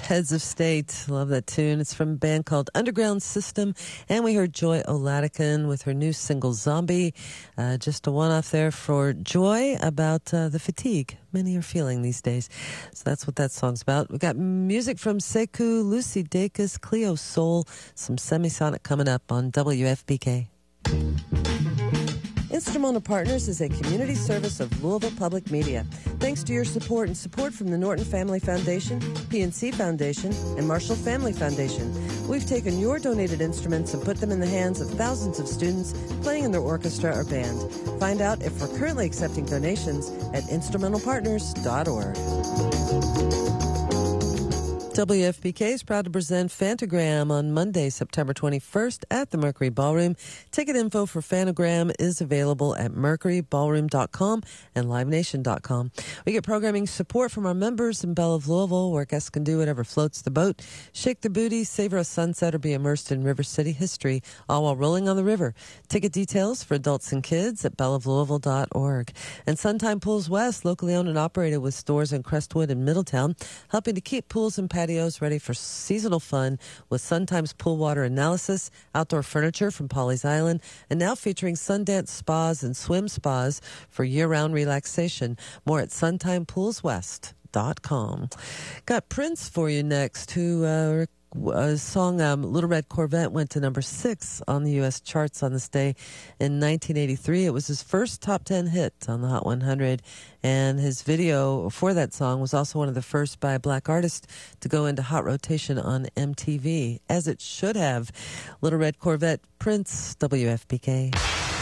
Heads of State. Love that tune. It's from a band called Underground System. And we heard Joy Oladican with her new single, Zombie. Just a one-off there for Joy about the fatigue many are feeling these days. So that's what that song's about. We got music from Sekou, Lucy Dacus, Cleo Soul, some Semisonic coming up on WFPK. Instrumental Partners is a community service of Louisville Public Media. Thanks to your support and support from the Norton Family Foundation, PNC Foundation, and Marshall Family Foundation, we've taken your donated instruments and put them in the hands of thousands of students playing in their orchestra or band. Find out if we're currently accepting donations at instrumentalpartners.org. WFPK is proud to present Fantagram on Monday, September 21st at the Mercury Ballroom. Ticket info for Fantagram is available at mercuryballroom.com and livenation.com. We get programming support from our members in Belle of Louisville, where guests can do whatever floats the boat, shake the booty, savor a sunset, or be immersed in River City history, all while rolling on the river. Ticket details for adults and kids at belleoflouisville.org. And Suntime Pools West, locally owned and operated with stores in Crestwood and Middletown, helping to keep pools and patios ready for seasonal fun with Suntime's pool water analysis, outdoor furniture from Pawleys Island, and now featuring Sundance spas and swim spas for year-round relaxation. More at suntimepoolswest.com. Got Prince for you next, who song Little Red Corvette went to number 6 on the U.S. charts on this day in 1983. It was his first top 10 hit on the Hot 100, and his video for that song was also one of the first by a black artist to go into hot rotation on MTV, as it should have. Little Red Corvette, Prince, WFPK.